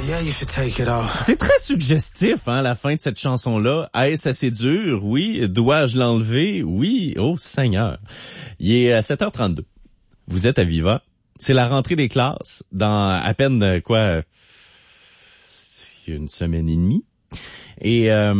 Yeah, you should take it off. C'est très suggestif, hein, la fin de cette chanson-là. Est-ce assez dur? Oui. Dois-je l'enlever? Oui. Oh, Seigneur. Il est 7h32. Vous êtes à Viva. C'est la rentrée des classes dans à peine, une semaine et demie. Et là,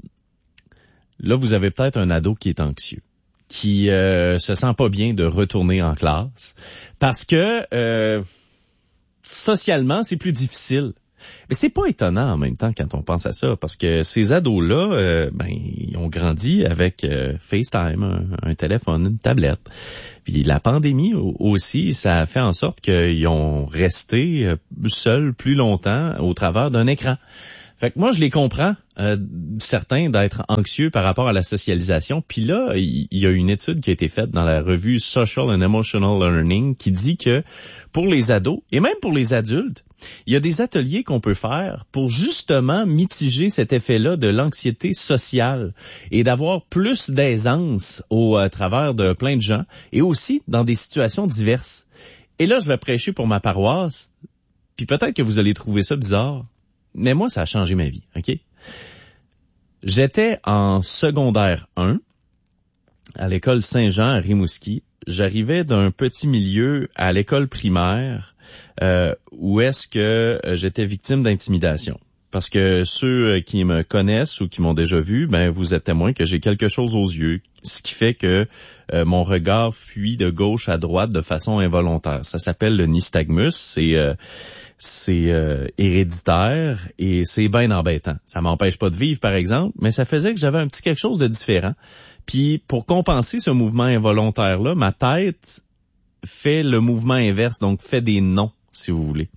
vous avez peut-être un ado qui est anxieux, qui se sent pas bien de retourner en classe parce que socialement, c'est plus difficile. Mais c'est pas étonnant en même temps quand on pense à ça, parce que ces ados-là, ils ont grandi avec FaceTime, un téléphone, une tablette. Puis la pandémie aussi, ça a fait en sorte qu'ils ont resté seuls plus longtemps au travers d'un écran. Fait que moi, je les comprends, certains, d'être anxieux par rapport à la socialisation. Puis là, il y a une étude qui a été faite dans la revue Social and Emotional Learning qui dit que pour les ados, et même pour les adultes, il y a des ateliers qu'on peut faire pour justement mitiger cet effet-là de l'anxiété sociale et d'avoir plus d'aisance au travers de plein de gens et aussi dans des situations diverses. Et là, je vais prêcher pour ma paroisse, puis peut-être que vous allez trouver ça bizarre. Mais moi, ça a changé ma vie, OK? J'étais en secondaire 1 à l'école Saint-Jean à Rimouski. J'arrivais d'un petit milieu à l'école primaire où est-ce que j'étais victime d'intimidation. Parce que ceux qui me connaissent ou qui m'ont déjà vu, vous êtes témoins que j'ai quelque chose aux yeux, ce qui fait que mon regard fuit de gauche à droite de façon involontaire. Ça s'appelle le nystagmus, c'est héréditaire et c'est bien embêtant. Ça m'empêche pas de vivre, par exemple, mais ça faisait que j'avais un petit quelque chose de différent. Puis pour compenser ce mouvement involontaire-là, ma tête fait le mouvement inverse, donc fait des noms, si vous voulez.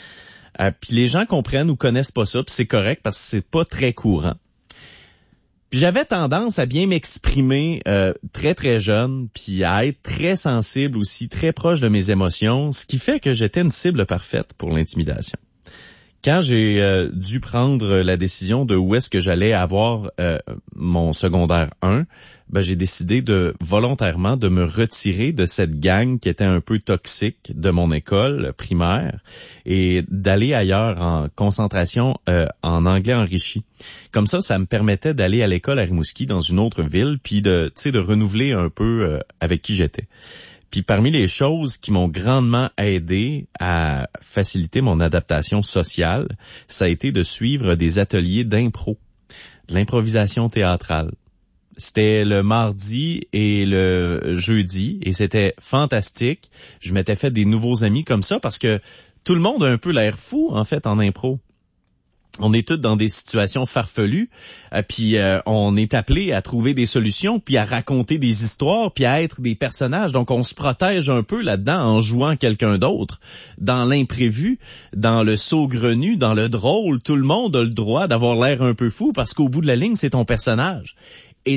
Puis les gens comprennent ou connaissent pas ça, puis c'est correct parce que c'est pas très courant. Puis j'avais tendance à bien m'exprimer très très jeune, puis à être très sensible aussi, très proche de mes émotions, ce qui fait que j'étais une cible parfaite pour l'intimidation. Quand j'ai dû prendre la décision de où est-ce que j'allais avoir mon secondaire 1, j'ai décidé volontairement de me retirer de cette gang qui était un peu toxique de mon école primaire et d'aller ailleurs en concentration en anglais enrichi. Comme ça me permettait d'aller à l'école à Rimouski dans une autre ville puis de renouveler un peu avec qui j'étais. Puis parmi les choses qui m'ont grandement aidé à faciliter mon adaptation sociale, ça a été de suivre des ateliers d'impro, de l'improvisation théâtrale. C'était le mardi et le jeudi et c'était fantastique. Je m'étais fait des nouveaux amis comme ça parce que tout le monde a un peu l'air fou en fait en impro. On est tous dans des situations farfelues, puis on est appelé à trouver des solutions, puis à raconter des histoires, puis à être des personnages. Donc on se protège un peu là-dedans en jouant quelqu'un d'autre. Dans l'imprévu, dans le saugrenu, dans le drôle, tout le monde a le droit d'avoir l'air un peu fou parce qu'au bout de la ligne, c'est ton personnage. Et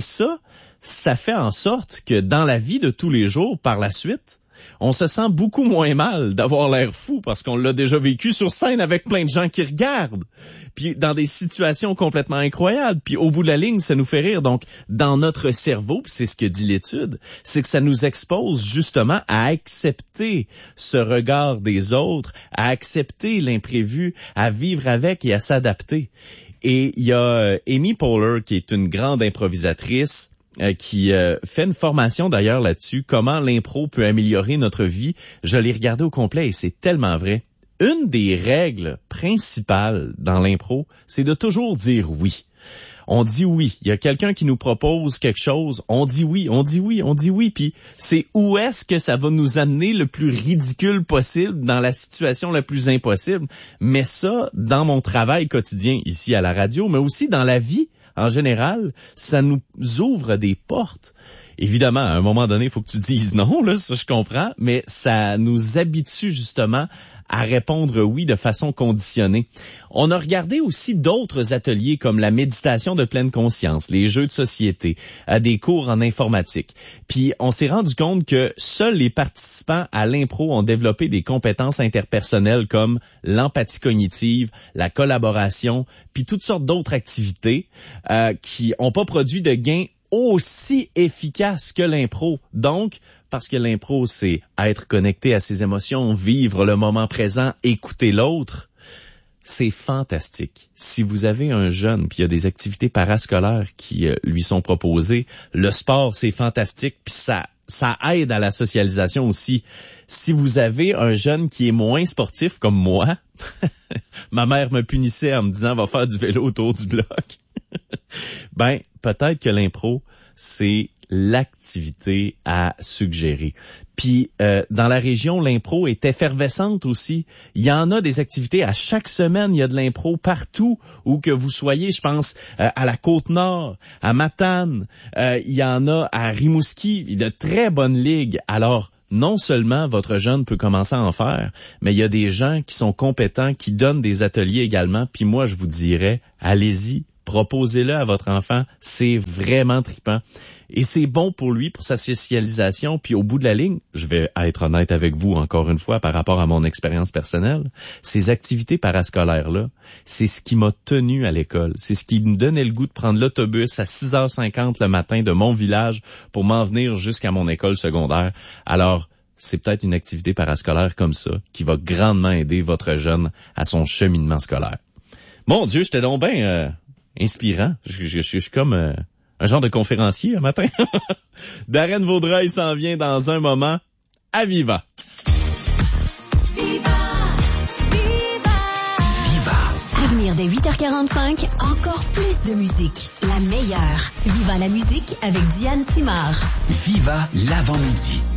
ça fait en sorte que dans la vie de tous les jours, par la suite, on se sent beaucoup moins mal d'avoir l'air fou parce qu'on l'a déjà vécu sur scène avec plein de gens qui regardent. Puis dans des situations complètement incroyables. Puis au bout de la ligne, ça nous fait rire. Donc, dans notre cerveau, puis c'est ce que dit l'étude, c'est que ça nous expose justement à accepter ce regard des autres, à accepter l'imprévu, à vivre avec et à s'adapter. Et il y a Amy Poehler, qui est une grande improvisatrice, qui fait une formation d'ailleurs là-dessus, comment l'impro peut améliorer notre vie. Je l'ai regardé au complet et c'est tellement vrai. Une des règles principales dans l'impro, c'est de toujours dire oui. On dit oui. Il y a quelqu'un qui nous propose quelque chose, on dit oui, on dit oui, on dit oui. Puis c'est où est-ce que ça va nous amener le plus ridicule possible dans la situation la plus impossible. Mais ça, dans mon travail quotidien ici à la radio, mais aussi dans la vie, en général, ça nous ouvre des portes. Évidemment, à un moment donné, il faut que tu dises non, là, ça je comprends, mais ça nous habitue justement à répondre oui de façon conditionnée. On a regardé aussi d'autres ateliers comme la méditation de pleine conscience, les jeux de société, des cours en informatique. Puis on s'est rendu compte que seuls les participants à l'impro ont développé des compétences interpersonnelles comme l'empathie cognitive, la collaboration, puis toutes sortes d'autres activités qui n'ont pas produit de gains aussi efficaces que l'impro. Donc, parce que l'impro, c'est être connecté à ses émotions, vivre le moment présent, écouter l'autre, c'est fantastique. Si vous avez un jeune, puis il y a des activités parascolaires qui lui sont proposées, le sport, c'est fantastique, puis ça aide à la socialisation aussi. Si vous avez un jeune qui est moins sportif comme moi, ma mère me punissait en me disant « va faire du vélo autour du bloc », ben peut-être que l'impro, c'est l'activité à suggérer. Puis dans la région, l'impro est effervescente aussi. Il y en a des activités à chaque semaine, il y a de l'impro partout où que vous soyez. Je pense à la Côte-Nord, à Matane, il y en a à Rimouski, il y a de très bonnes ligues. Alors non seulement votre jeune peut commencer à en faire, mais il y a des gens qui sont compétents, qui donnent des ateliers également. Puis moi, je vous dirais, allez-y, proposez-le à votre enfant, c'est vraiment trippant. Et c'est bon pour lui, pour sa socialisation. Puis au bout de la ligne, je vais être honnête avec vous encore une fois par rapport à mon expérience personnelle, ces activités parascolaires-là, c'est ce qui m'a tenu à l'école. C'est ce qui me donnait le goût de prendre l'autobus à 6h50 le matin de mon village pour m'en venir jusqu'à mon école secondaire. Alors, c'est peut-être une activité parascolaire comme ça qui va grandement aider votre jeune à son cheminement scolaire. Mon Dieu, j'étais donc bien inspirant. Je suis comme un genre de conférencier un matin. Darren Vaudreuil s'en vient dans un moment. À Viva! Viva! Viva! Viva! À venir dès 8h45, encore plus de musique. La meilleure. Viva la musique avec Diane Simard. Viva l'avant-midi.